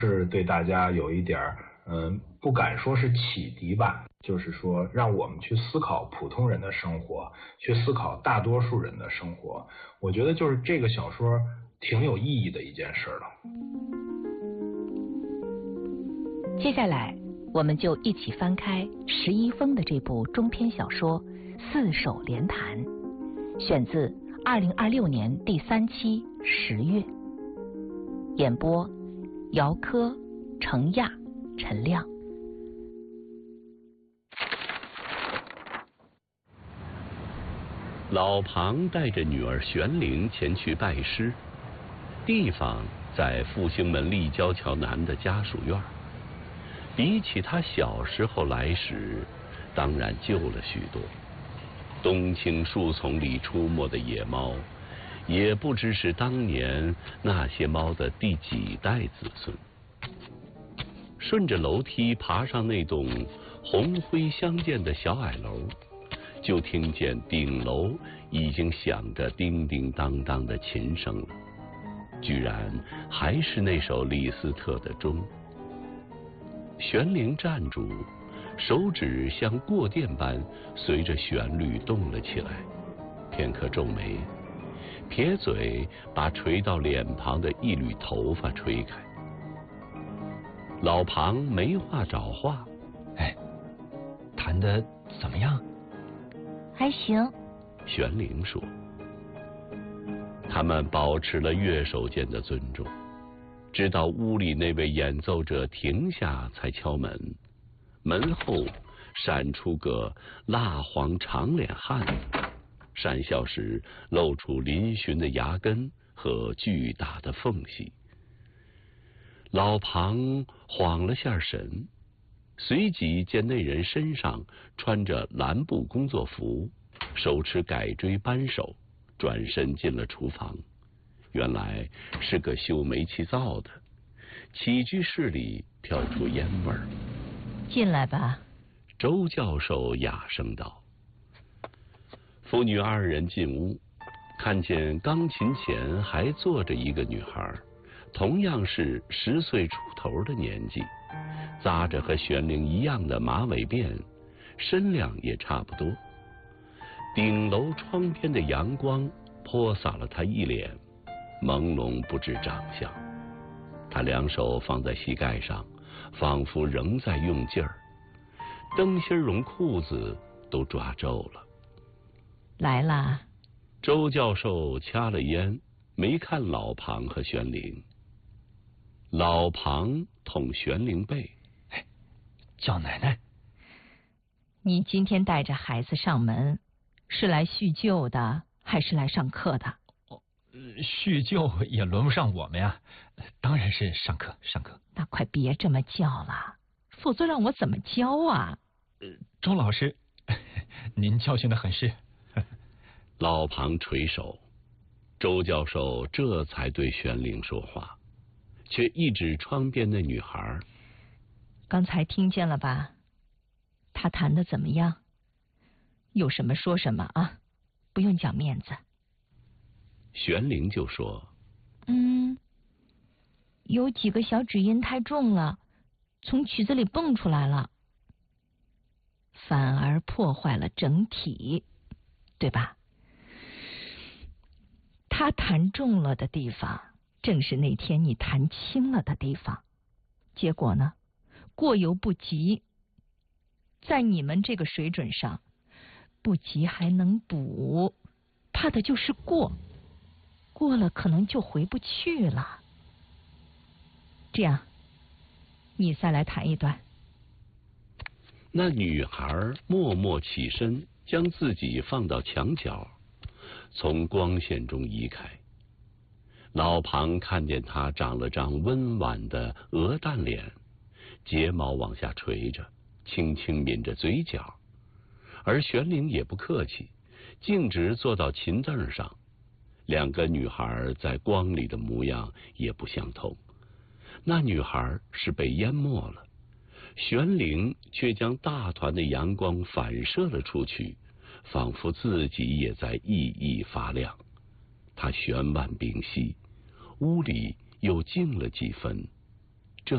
是对大家有一点不敢说是启迪吧，就是说让我们去思考普通人的生活，去思考大多数人的生活。我觉得就是这个小说挺有意义的一件事了。 接下来我们就一起翻开石一峰的这部中篇小说《四手联弹》，选自2026年第3期10月，演播姚科、程亚、陈亮。 老庞带着女儿玄灵前去拜师，地方在复兴门立交桥南的家属院。比起他小时候来时，当然旧了许多。冬青树丛里出没的野猫，也不知是当年那些猫的第几代子孙。顺着楼梯爬上那栋红灰相间的小矮楼，就听见顶楼已经响着叮叮当当的琴声了，居然还是那首李斯特的钟。玄灵站住，手指像过电般随着旋律动了起来，片刻皱眉，撇嘴把垂到脸庞的一缕头发吹开。老庞没话找话， 弹得怎么样？ 还行。 玄灵说。他们保持了乐手间的尊重，直到屋里那位演奏者停下才敲门，门后闪出个蜡黄长脸汉子，讪笑时露出嶙峋的牙根和巨大的缝隙。老庞晃了下神，随即见那人身上穿着蓝布工作服，手持改锥扳手，转身进了厨房。原来是个修煤气灶的，起居室里飘出烟味儿。 进来吧。 周教授哑声道。父女二人进屋，看见钢琴前还坐着一个女孩，同样是10岁出头的年纪，扎着和玄灵一样的马尾辫，身量也差不多。顶楼窗边的阳光泼洒了她一脸，朦胧不知长相。她两手放在膝盖上，仿佛仍在用劲儿，灯芯绒裤子都抓皱了。 来啦。 周教授掐了烟，没看老庞和玄灵。老庞捅玄灵背， 叫奶奶。 你今天带着孩子上门，是来叙旧的，还是来上课的？ 叙旧也轮不上我们呀，当然是上课。 那快别这么叫了，否则让我怎么教啊？ 周老师，您教训得很是。 老庞垂手，周教授这才对玄灵说话，却一指窗边那女孩。 刚才听见了吧？她弹得怎么样？有什么说什么啊，不用讲面子。 玄灵就说： 有几个小指音太重了，从曲子里蹦出来了， 反而破坏了整体，对吧？他弹重了的地方，正是那天你弹轻了的地方，结果呢，过犹不及。在你们这个水准上，不及还能补，怕的就是过了可能就回不去了。这样，你再来弹一段。 那女孩默默起身，将自己放到墙角，从光线中移开。老庞看见她长了张温婉的鹅蛋脸，睫毛往下垂着，轻轻抿着嘴角。而玄灵也不客气，径直坐到琴凳上。两个女孩在光里的模样也不相同，那女孩是被淹没了，玄灵却将大团的阳光反射了出去，仿佛自己也在熠熠发亮。他悬腕屏息，屋里又静了几分。